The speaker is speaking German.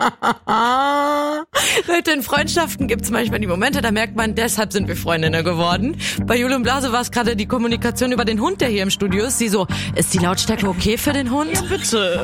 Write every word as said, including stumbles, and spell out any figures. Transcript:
Leute, in Freundschaften gibt's manchmal die Momente, da merkt man, deshalb sind wir Freundinnen geworden. Bei Jule und Blase war es gerade die Kommunikation über den Hund, der hier im Studio ist. Sie so, ist die Lautstärke okay für den Hund? Ja, bitte.